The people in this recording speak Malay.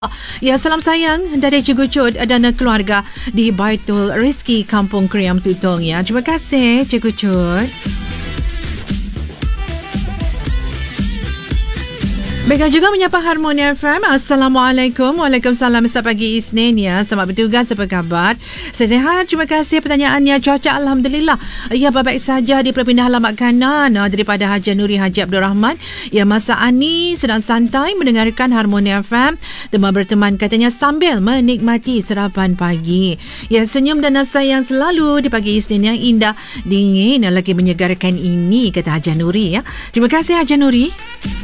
Ya, salam sayang dari Cikgu Cut dan keluarga di Baitul Rizki Kampung Kriam Tutong ya. Terima kasih Cikgu Cut. Baiklah, juga menyapa Harmoni FM. Assalamualaikum. Waalaikumsalam. Selamat pagi Isnin ya. Selamat bertugas. Apa khabar? Saya sihat. Terima kasih pertanyaannya. Cuaca Alhamdulillah. Ya, baik saja di perpindahan alamat kanan daripada Haji Nuri Haji Abdul Rahman. Ya, masa Ani sedang santai mendengarkan Harmoni FM. Teman berteman katanya sambil menikmati sarapan pagi. Ya, senyum dan sayang selalu di pagi Isnin yang indah, dingin, lagi menyegarkan ini, kata Haji Nuri ya. Terima kasih Haji Nuri.